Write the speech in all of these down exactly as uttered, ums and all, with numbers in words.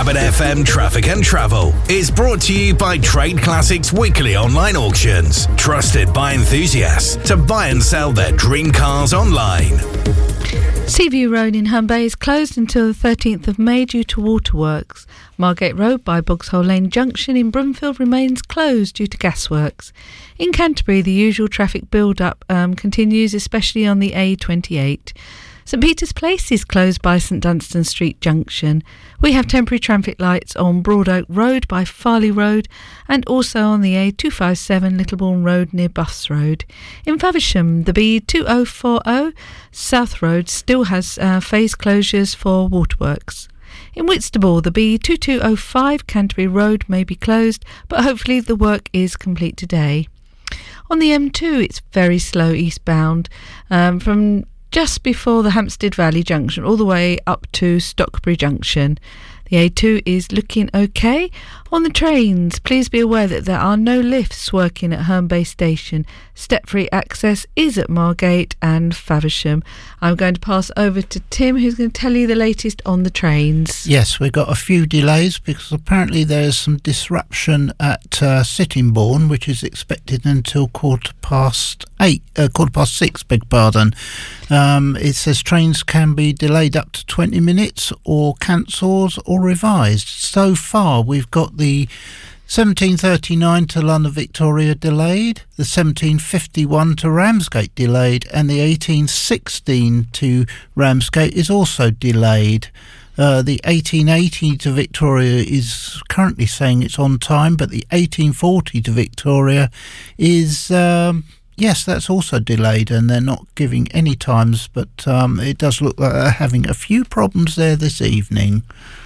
Cabin F M Traffic and Travel is brought to you by Trade Classics Weekly Online Auctions, trusted by enthusiasts to buy and sell their dream cars online. Seaview Road in Herne Bay is closed until the thirteenth of May due to waterworks. Margate Road by Bogshole Lane Junction in Broomfield remains closed due to gasworks. In Canterbury, the usual traffic build-up um, continues, especially on the A twenty-eight. St Peter's Place is closed by St Dunstan Street Junction. We have temporary traffic lights on Broad Oak Road by Farley Road and also on the A two fifty-seven Littlebourne Road near Buffs Road. In Faversham, the B two oh four oh South Road still has uh, phase closures for waterworks. In Whitstable, the B two two oh five Canterbury Road may be closed, but hopefully the work is complete today. On the M two, it's very slow eastbound um, from just before the Hampstead Valley Junction all the way up to Stockbury Junction. The A two is looking okay. On the trains, please be aware that there are no lifts working at Herne Bay Station. Step-free access is at Margate and Faversham. I'm going to pass over to Tim, who's going to tell you the latest on the trains. Yes, we've got a few delays because apparently there's some disruption at uh, Sittingbourne, which is expected until quarter past eight, uh, quarter past six, beg pardon. Um, it says trains can be delayed up to twenty minutes or cancelled or revised. So far, we've got the seventeen thirty-nine to London Victoria delayed, the seventeen fifty-one to Ramsgate delayed, and the eighteen sixteen to Ramsgate is also delayed. Uh, the eighteen eighty to Victoria is currently saying it's on time, but the eighteen forty to Victoria is, um, yes, that's also delayed, and they're not giving any times, but um, it does look like they're having a few problems there this evening.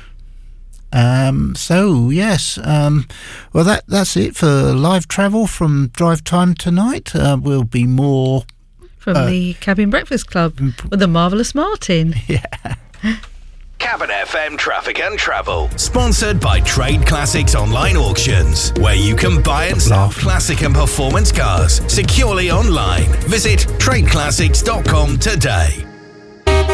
Um, so, yes, um, well, that that's it for live travel from Drive Time tonight. Uh, will be more from uh, the Cabin Breakfast Club with the Marvellous Martin. Yeah. Cabin F M Traffic and Travel, sponsored by Trade Classics Online Auctions, where you can buy and sell classic and performance cars securely online. Visit trade classics dot com today.